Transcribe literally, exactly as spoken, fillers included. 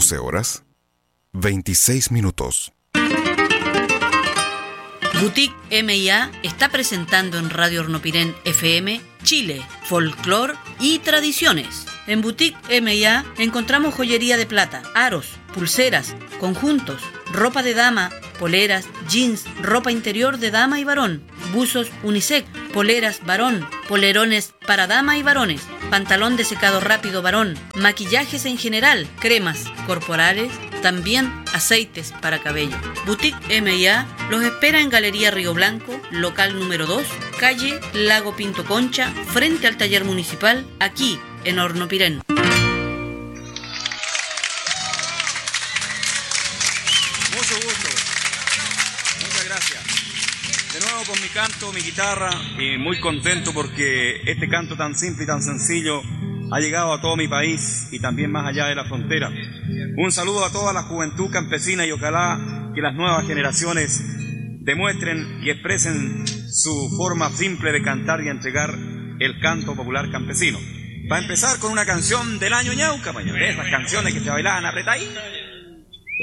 doce horas, veintiséis minutos. Boutique M y A está presentando en Radio Hornopirén F M Chile, folclor y tradiciones. En Boutique M y A encontramos joyería de plata, aros, pulseras, conjuntos, ropa de dama, poleras, jeans, ropa interior de dama y varón, buzos unisex, poleras varón, polerones para dama y varones, pantalón de secado rápido varón, maquillajes en general, cremas corporales, también aceites para cabello. Boutique M y A los espera en Galería Río Blanco, local número dos, calle Lago Pinto Concha, frente al taller municipal, aquí en Hornopirén. Mucho gusto. Muchas gracias. De nuevo con mi canto, mi guitarra, y muy contento porque este canto tan simple y tan sencillo ha llegado a todo mi país y también más allá de la frontera. Un saludo a toda la juventud campesina y ojalá que las nuevas generaciones demuestren y expresen su forma simple de cantar y entregar el canto popular campesino. Va a empezar con una canción del año ñauca, de esas canciones que se bailaban apretaditas.